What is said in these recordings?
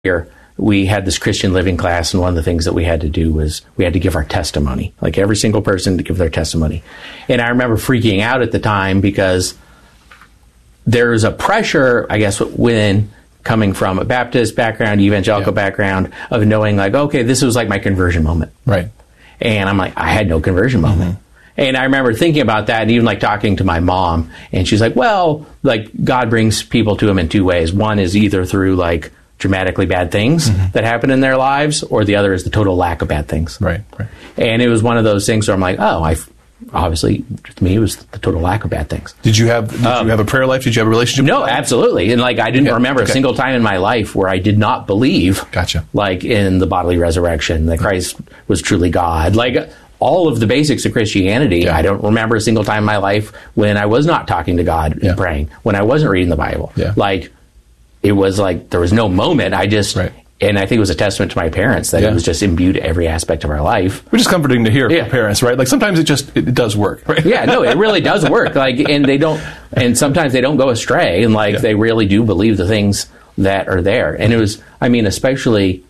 year, we had this Christian living class, and one of the things that we had to do was we had to give our testimony, like every single person to give their testimony. And I remember freaking out at the time because there's a pressure, I guess, when coming from a Baptist background, evangelical background, of knowing like, okay, this was like my conversion moment. Right. And I'm like, I had no conversion moment. And I remember thinking about that and even like talking to my mom, and she's like, well, like God brings people to him in two ways. One is either through like dramatically bad things that happen in their lives, or the other is the total lack of bad things. Right. And it was one of those things where I'm like, obviously, to me, it was the total lack of bad things. Did you have a prayer life? Did you have a relationship? No, absolutely. And like, I didn't remember a single time in my life where I did not believe, like in the bodily resurrection, that Christ was truly God. Like all of the basics of Christianity, I don't remember a single time in my life when I was not talking to God and praying, when I wasn't reading the Bible. Like, it was like, there was no moment. I just, and I think it was a testament to my parents that it was just imbued every aspect of our life. Which is comforting to hear from parents, right? Like sometimes it does work, right? Yeah, no, it really does work. Like, and sometimes they don't go astray, and like they really do believe the things that are there. And it was, I mean, especially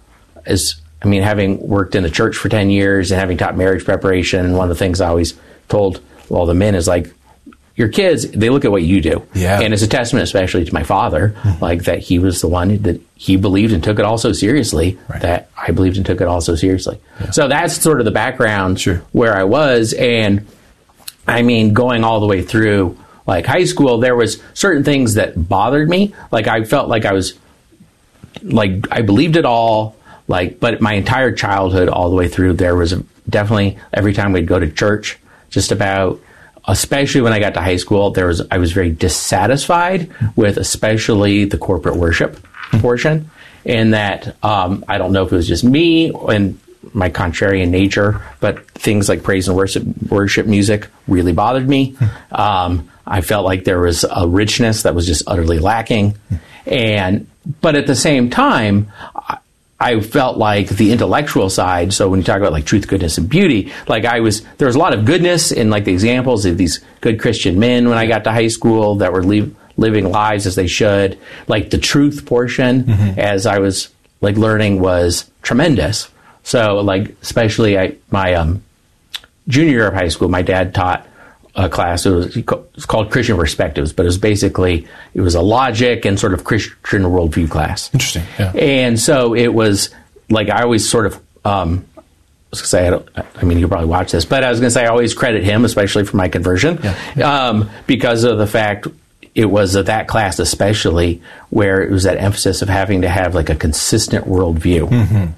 having worked in the church for 10 years and having taught marriage preparation, one of the things I always told all the men is like, your kids, they look at what you do. And it's a testament, especially to my father, like that he was the one that he believed and took it all so seriously, that I believed and took it all so seriously. So that's sort of the background where I was. And I mean, going all the way through like high school, there was certain things that bothered me. Like I felt like I was, like I believed it all, like, but my entire childhood all the way through, there was definitely every time we'd go to church, just about, especially when I got to high school, I was very dissatisfied with especially the corporate worship portion, and that I don't know if it was just me and my contrarian nature, but things like praise and worship music really bothered me. I felt like there was a richness that was just utterly lacking, but at the same time, I felt like the intellectual side, so when you talk about like truth, goodness, and beauty, like there was a lot of goodness in like the examples of these good Christian men when I got to high school that were living lives as they should. Like the truth portion, as I was like learning, was tremendous. So like, especially my junior year of high school, my dad taught a class. It was called Christian Perspectives, but it was a logic and sort of Christian worldview class. Interesting. Yeah. And so it was like, I always sort of, I was going to say, you'll probably watch this, but I was going to say I always credit him, especially for my conversion, because of the fact it was that class especially where it was that emphasis of having to have like a consistent worldview.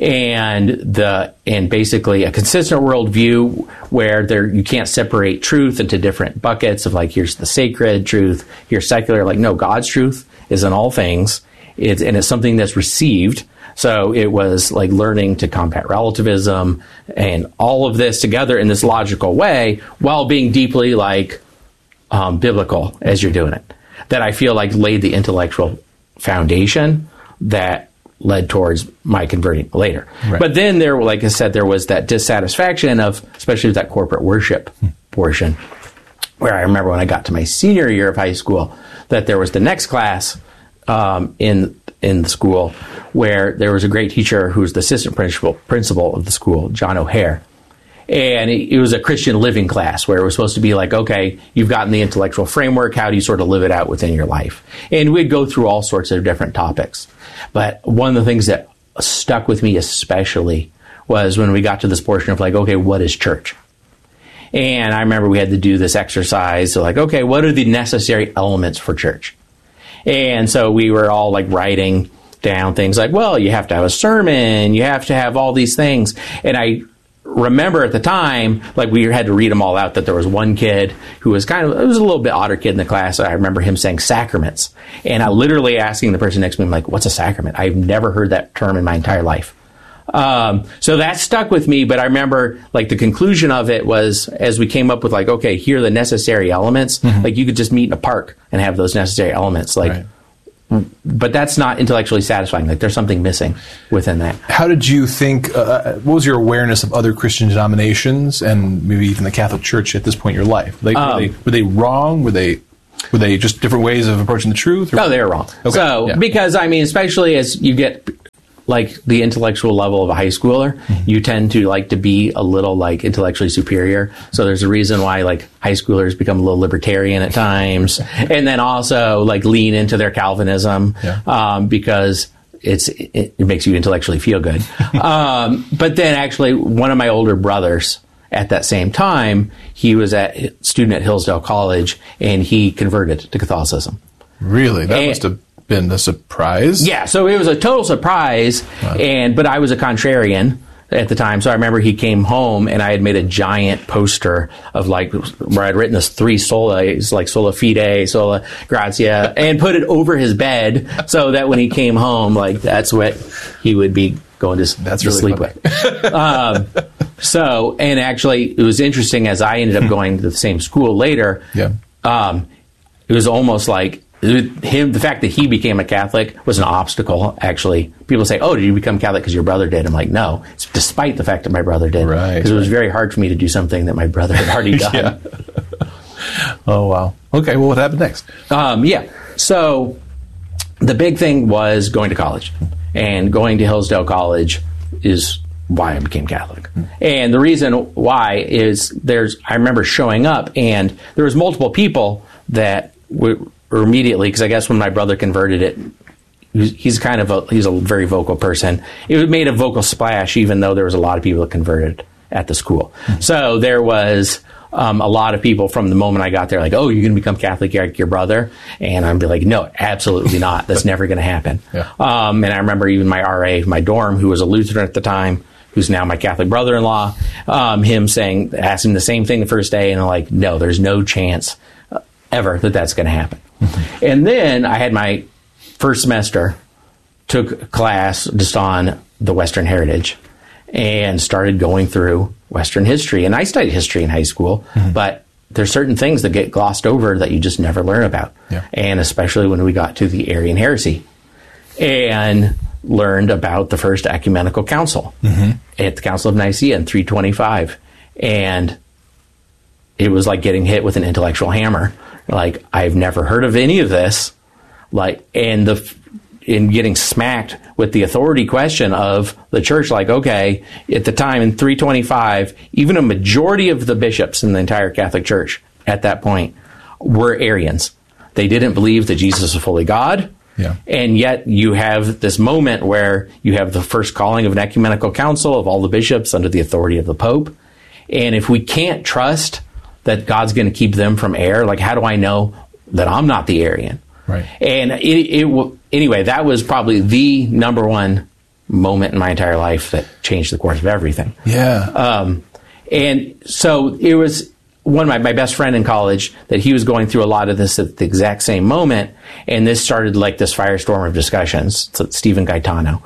And basically a consistent worldview where you can't separate truth into different buckets of like, here's the sacred truth, here's secular. Like, no, God's truth is in all things. It's something that's received. So it was like learning to combat relativism and all of this together in this logical way while being deeply like biblical as you're doing it. That I feel like laid the intellectual foundation that led towards my converting later. But then like I said, there was that dissatisfaction of, especially with that corporate worship portion, where I remember when I got to my senior year of high school, that there was the next class in the school where there was a great teacher who was the assistant principal of the school, John O'Hare. And it was a Christian living class where it was supposed to be like, okay, you've gotten the intellectual framework, how do you sort of live it out within your life? And we'd go through all sorts of different topics. But one of the things that stuck with me especially was when we got to this portion of like, okay, what is church? And I remember we had to do this exercise. So like, okay, what are the necessary elements for church? And so we were all like writing down things like, well, you have to have a sermon, you have to have all these things. And I remember at the time, like we had to read them all out, that there was one kid who was it was a little bit odder kid in the class. I remember him saying sacraments. And I literally asking the person next to me, I'm like, what's a sacrament? I've never heard that term in my entire life. So that stuck with me, but I remember like the conclusion of it was as we came up with like, okay, here are the necessary elements. Like you could just meet in a park and have those necessary elements. Like, but that's not intellectually satisfying. Like there's something missing within that. How did you think, what was your awareness of other Christian denominations and maybe even the Catholic Church at this point in your life? Like, were they wrong? Were they just different ways of approaching the truth? No, they were wrong. Okay. So, because, especially as you get like the intellectual level of a high schooler, you tend to like to be a little like intellectually superior. So there's a reason why like high schoolers become a little libertarian at times, and then also like lean into their Calvinism because it makes you intellectually feel good. But then actually one of my older brothers at that same time, he was a student at Hillsdale College, and he converted to Catholicism. Really? That must have been a surprise. Yeah, so it was a total surprise, but I was a contrarian at the time, so I remember he came home, and I had made a giant poster of like where I'd written this 3 solas, like sola fide, sola gratia, and put it over his bed so that when he came home, like that's what he would be going to sleep with. So, and actually, it was interesting as I ended up going to the same school later. Yeah. It was almost like the fact that he became a Catholic was an obstacle, actually. People say, oh, did you become Catholic because your brother did? I'm like, no, it's despite the fact that my brother did. Right. Because it was very hard for me to do something that my brother had already done. Oh, wow. Okay, well, what happened next? So the big thing was going to college. And going to Hillsdale College is why I became Catholic. And the reason why is I remember showing up, and there was multiple people that were immediately, because I guess when my brother converted it, he's a very vocal person. It made a vocal splash, even though there was a lot of people that converted at the school. So there was a lot of people from the moment I got there, like, oh, you're going to become Catholic like your brother? And I'd be like, no, absolutely not. That's never going to happen. Yeah. And I remember even my RA, my dorm, who was a Lutheran at the time, who's now my Catholic brother-in-law, asking the same thing the first day, and I'm like, no, there's no chance ever that's going to happen. And then I had my first semester, took a class just on the Western Heritage, and started going through Western history. And I studied history in high school, but there's certain things that get glossed over that you just never learn about. Yeah. And especially when we got to the Arian heresy and learned about the First Ecumenical Council at the Council of Nicaea in 325. And it was like getting hit with an intellectual hammer. Like, I've never heard of any of this. In getting smacked with the authority question of the church, like, okay, at the time in 325, even a majority of the bishops in the entire Catholic Church at that point were Arians. They didn't believe that Jesus was fully God. Yeah. And yet you have this moment where you have the first calling of an ecumenical council of all the bishops under the authority of the Pope. And if we can't trust that God's going to keep them from error, like, how do I know that I'm not the Arian? Right. And anyway, that was probably the number one moment in my entire life that changed the course of everything. Yeah. And so it was one of my best friend in college that he was going through a lot of this at the exact same moment. And this started like this firestorm of discussions. So Stephen Gaetano.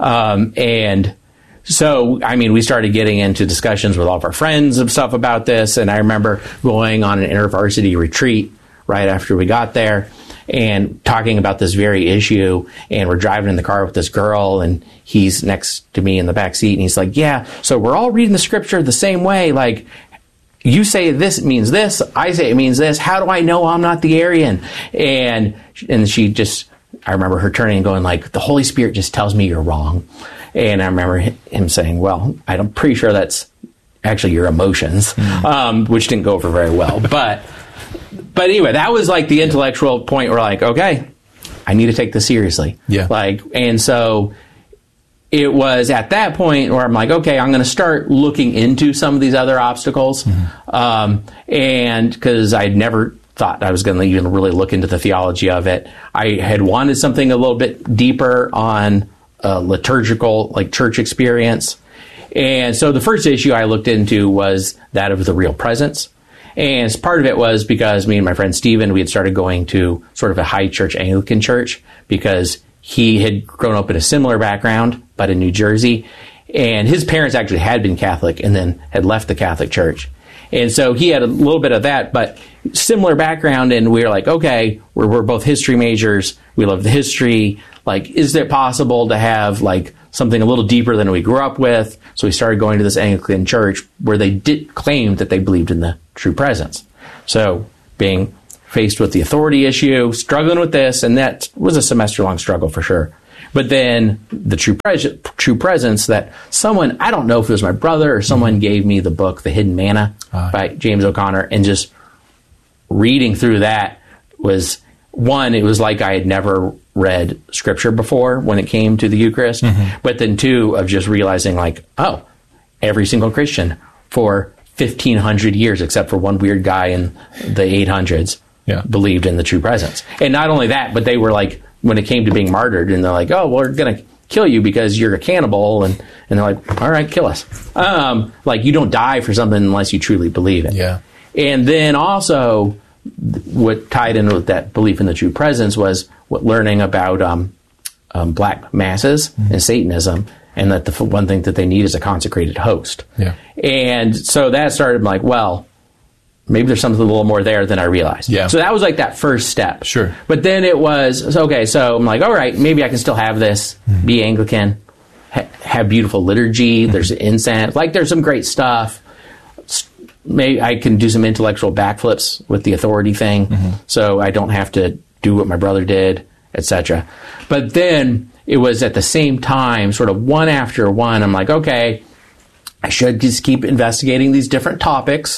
And so, I mean, we started getting into discussions with all of our friends and stuff about this. And I remember going on an InterVarsity retreat right after we got there and talking about this very issue. And we're driving in the car with this girl, and he's next to me in the back seat. And he's like, yeah, so we're all reading the scripture the same way. Like, you say this means this, I say it means this. How do I know I'm not the Arian? And she just, I remember her turning and going like, the Holy Spirit just tells me you're wrong. And I remember him saying, well, I'm pretty sure that's actually your emotions, which didn't go over very well. But anyway, that was like the intellectual point where like, okay, I need to take this seriously. Yeah. And so it was at that point where I'm like, okay, I'm going to start looking into some of these other obstacles. And because I'd never thought I was going to even really look into the theology of it. I had wanted something a little bit deeper on liturgical, like church experience. And so the first issue I looked into was that of the real presence. And part of it was because me and my friend Stephen, we had started going to sort of a high church Anglican church because he had grown up in a similar background, but in New Jersey. And his parents actually had been Catholic and then had left the Catholic Church. And so he had a little bit of that, but similar background. And we were like, okay, we're both history majors. We love the history. Like, is it possible to have like something a little deeper than we grew up with? So we started going to this Anglican church where they did claim that they believed in the true presence. So being faced with the authority issue, struggling with this, and that was a semester-long struggle for sure. But then the true presence that someone, I don't know if it was my brother or someone gave me the book, The Hidden Manna by James O'Connor, and just reading through that was, one, it was like I had never read scripture before when it came to the Eucharist, but then two, of just realizing like, oh, every single Christian for 1,500 years, except for one weird guy in the 800s, believed in the true presence. And not only that, but they were like, when it came to being martyred, and they're like, oh, well, we're going to kill you because you're a cannibal, and they're like, all right, kill us. Like, you don't die for something unless you truly believe it. Yeah. And then also, what tied in with that belief in the true presence was learning about black masses and Satanism, and that the one thing that they need is a consecrated host. Yeah. And so that started like, well, maybe there's something a little more there than I realized. Yeah. So that was like that first step. Sure. But then it was, okay, so I'm like, all right, maybe I can still have this, be Anglican, have beautiful liturgy, there's incense, like there's some great stuff. Maybe I can do some intellectual backflips with the authority thing, so I don't have to do what my brother did, etc. But then it was at the same time, sort of one after one, I'm like, okay, I should just keep investigating these different topics,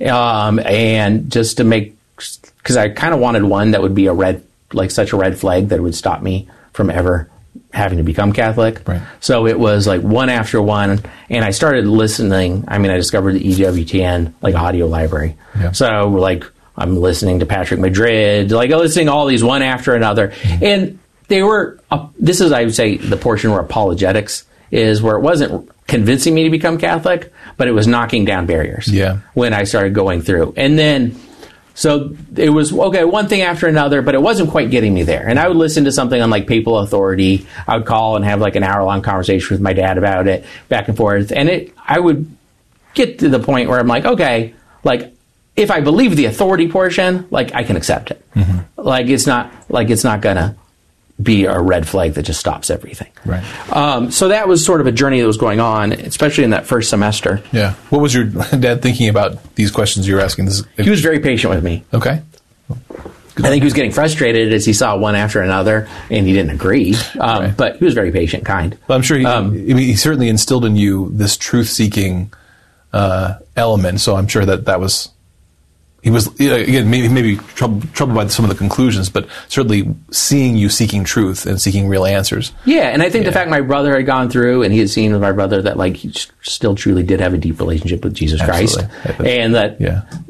and just to make, because I kind of wanted one that would be such a red flag that it would stop me from ever having to become Catholic. Right. So it was like one after one, and I started listening. I mean, I discovered the EWTN audio library. Yeah. So like I'm listening to Patrick Madrid, listening to all these one after another, and they were. This is, I would say, the portion where apologetics is, where it wasn't convincing me to become Catholic, but it was knocking down barriers. Yeah. When I started going through, and then. So it was, okay, one thing after another, but it wasn't quite getting me there. And I would listen to something on Papal Authority. I would call and have an hour-long conversation with my dad about it, back and forth. And I would get to the point where I'm like, okay, if I believe the authority portion, I can accept it. It's not gonna be a red flag that just stops everything. Right. So that was sort of a journey that was going on, especially in that first semester. Yeah. What was your dad thinking about these questions you were asking? He was very patient with me. Okay. I think he was getting frustrated as he saw one after another, and he didn't agree. Right. But he was very patient, kind. Well, I'm sure he certainly instilled in you this truth-seeking element. So I'm sure that was. He was, again, maybe troubled by some of the conclusions, but certainly seeing you seeking truth and seeking real answers. Yeah, and I think the fact my brother had gone through, and he had seen with my brother that he still truly did have a deep relationship with Jesus Christ, and that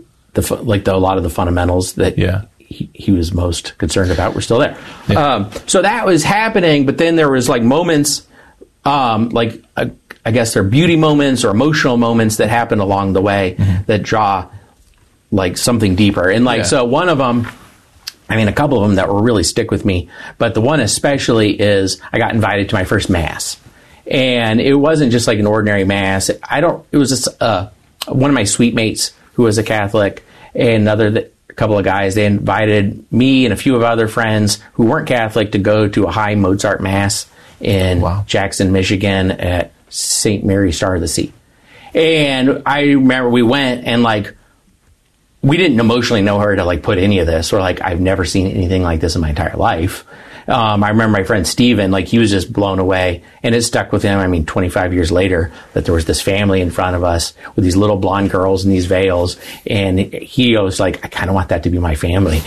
a lot of the fundamentals that he was most concerned about were still there. Yeah. So that was happening, but then there was moments, I guess they're beauty moments or emotional moments that happen along the way that draw something deeper. And so one of them, a couple of them that will really stick with me, but the one especially is I got invited to my first Mass. And it wasn't just an ordinary Mass. It was just one of my suite mates who was a Catholic, and a couple of guys, they invited me and a few of other friends who weren't Catholic to go to a high Mozart Mass in Jackson, Michigan at St. Mary Star of the Sea. And I remember we went, and we didn't emotionally know her to put any of this. We're I've never seen anything like this in my entire life. I remember my friend Steven, he was just blown away, and it stuck with him. 25 years later, that there was this family in front of us with these little blonde girls in these veils, and he was I kind of want that to be my family.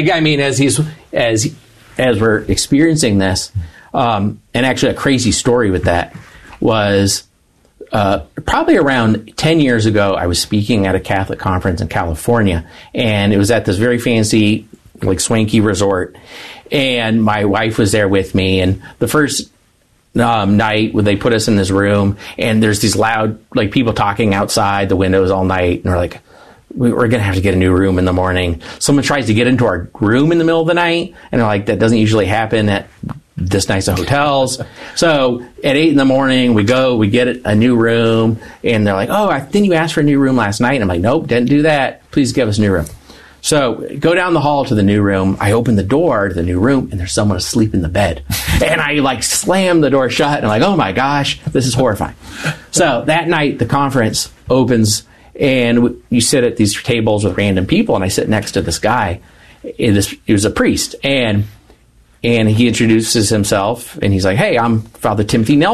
As we're experiencing this, and actually a crazy story with that was, probably around 10 years ago, I was speaking at a Catholic conference in California, and it was at this very fancy, swanky resort, and my wife was there with me, and the first night when they put us in this room, and there's these loud, people talking outside the windows all night, and we're going to have to get a new room in the morning. Someone tries to get into our room in the middle of the night, and they're that doesn't usually happen at this nice of hotels. So at 8 a.m, we get a new room, and they're oh, didn't you ask for a new room last night? And I'm nope, didn't do that. Please give us a new room. So go down the hall to the new room. I open the door to the new room, and there's someone asleep in the bed. And I slam the door shut, and I'm oh my gosh, this is horrifying. So that night, the conference opens, and you sit at these tables with random people, and I sit next to this guy. He was a priest, and And he introduces himself, and he's like, "Hey, I'm Father Timothy Nelson."